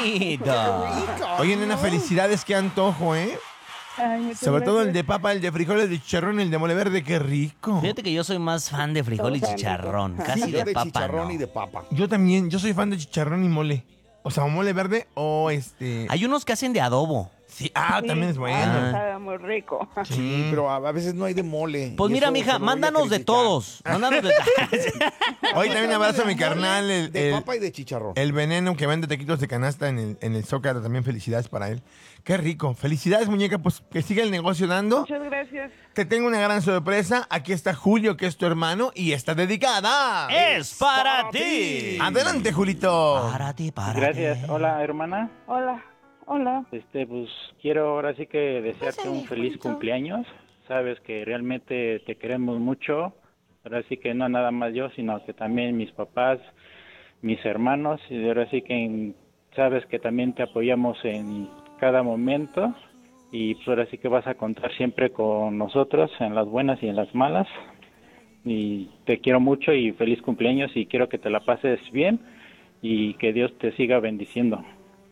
bonito! Oye, nena, felicidades, qué antojo, ¿eh? Ay, muchas Sobre todo el gracias. de papa, el de frijoles, el de chicharrón, el de mole verde, qué rico. Fíjate que yo soy más fan de frijol y Todos chicharrón. ricos. Casi Yo de papa, chicharrón no. y de papa. Yo también, yo soy fan de chicharrón y mole. O sea, o mole verde o Hay unos que hacen de adobo. Sí, Sí, también es bueno. Sabe muy rico. Sí, pero a veces no hay de mole. Pues Y mira, eso mija, se lo voy a mándanos de criticar. todos. Mándanos de Hoy también abrazo a mi carnal, De papa y de chicharrón. el veneno que vende taquitos de canasta en el Zócalo. También felicidades para él. Qué rico. Felicidades, muñeca, pues que siga el negocio dando. Muchas gracias. Te tengo una gran sorpresa. Aquí está Julio, que es tu hermano, y está dedicada. ¡Es para ti! Adelante, Julito. Para ti, para Gracias. ti. Hola, hermana. Hola. Hola. Pues quiero ahora sí que desearte un feliz cumpleaños. Sabes que realmente te queremos mucho. Ahora sí que no nada más yo, sino que también mis papás, mis hermanos. Y ahora sí que sabes que también te apoyamos en cada momento. Y pues ahora sí que vas a contar siempre con nosotros en las buenas y en las malas. Y te quiero mucho y feliz cumpleaños y quiero que te la pases bien y que Dios te siga bendiciendo.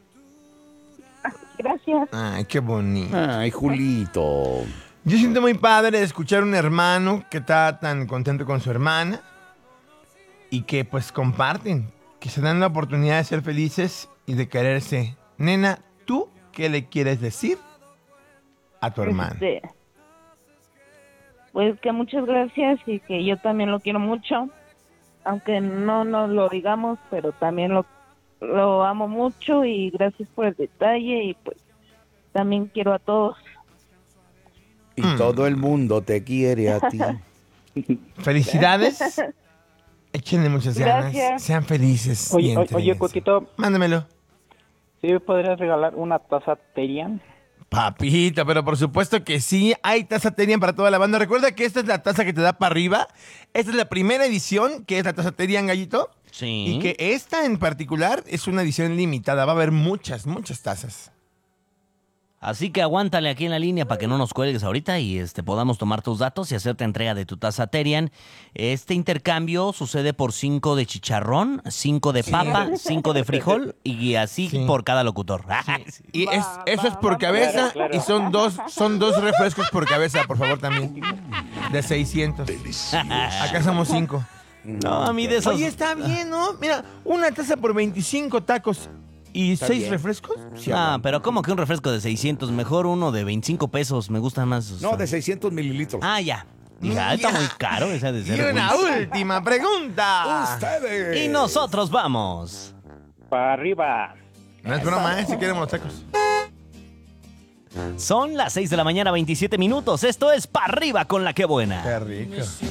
Gracias. Ay, qué bonito. Ay, Julito. Yo siento muy padre escuchar un hermano que está tan contento con su hermana y que pues comparten, que se dan la oportunidad de ser felices y de quererse. Nena, ¿tú qué le quieres decir a tu hermano? Pues que muchas gracias y que yo también lo quiero mucho. Aunque no nos lo digamos, pero también lo amo mucho y gracias por el detalle y pues también quiero a todos. Y todo el mundo te quiere a ti. Felicidades. Échenle muchas ganas. Gracias. Sean felices. y Oye, entréguense. Coquito, Mándamelo. ¿sí me podrías regalar una taza Terian? Papito, pero por supuesto que sí, hay taza Terian para toda la banda. Recuerda que esta es la taza que te da para arriba. Esta es la primera edición, que es la taza Terian, Gallito. Sí. Y que esta en particular es una edición limitada. Va a haber muchas tazas. Así que aguántale aquí en la línea para que no nos cuelgues ahorita y podamos tomar tus datos y hacerte entrega de tu taza Terian. Este intercambio sucede por 5 de chicharrón, 5 de papa, 5 de frijol y así Sí. por cada locutor. Y eso es por cabeza Claro. y son dos refrescos por cabeza, por favor, también. De 600. Acá somos 5. No, a mí de esos... Oye, está bien, ¿no? Mira, una taza por 25 tacos y Está 6 bien. refrescos. Sí, Ah, aguanta. pero ¿cómo que un refresco de 600? Mejor uno de 25 pesos. Me gustan más. No, de 600 mililitros. Ah, ya. Dije, está muy caro esa de Y ser. una última pregunta. Ustedes. Y nosotros vamos. Para arriba. No es broma, si queremos los tacos. Son las 6 de la mañana, 27 minutos. Esto es Pa' Arriba con la que buena. Qué rico.